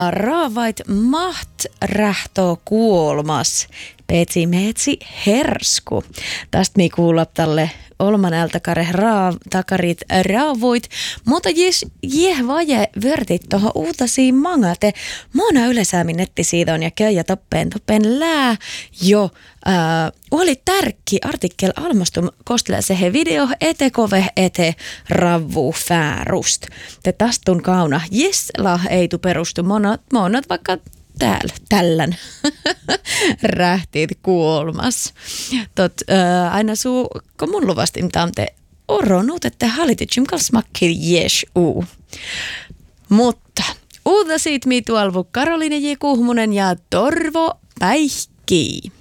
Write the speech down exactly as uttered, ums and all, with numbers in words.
Raavait maht rähtoo kuolmas. Petsi metsi hersku. Tästä mi kuulla tälle olman ältäkare raav, takarit raavoit. Mutta jos jeh vaje vörtit tuohon uutasiin mangate, mona yleisäämin netti siitä on ja köijä toppeen toppeen lää jo. Äh, oli tärkki artikkel almastum kostele sehe video ete kove ete ravvu fäärust. Te tastun kauna jesla ei tu perustu monat, monat vaikka täällä, tällän rähtiit kuolmas. Tot äh, aina suu, kun mun luvasti te oronut, että hallititsim kalsmakkil jes uu. Mutta uuta siitä mi tuolvu Karoliine J. Kuhmunen ja Torvo Päihki.